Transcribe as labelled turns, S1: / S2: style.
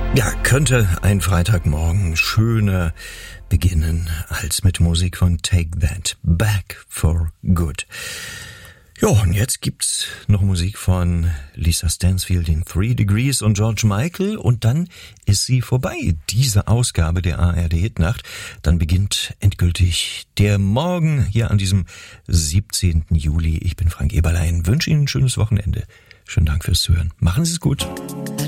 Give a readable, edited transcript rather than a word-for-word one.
S1: Ja, könnte ein Freitagmorgen schöner beginnen als mit Musik von Take That Back for Good. Ja, und jetzt gibt's noch Musik von Lisa Stansfield in 3 Degrees und George Michael und dann ist sie vorbei, diese Ausgabe der ARD Hitnacht. Dann beginnt endgültig der Morgen hier an diesem 17. Juli. Ich bin Frank Eberlein, wünsche Ihnen ein schönes Wochenende. Schönen Dank fürs Zuhören. Machen Sie es gut.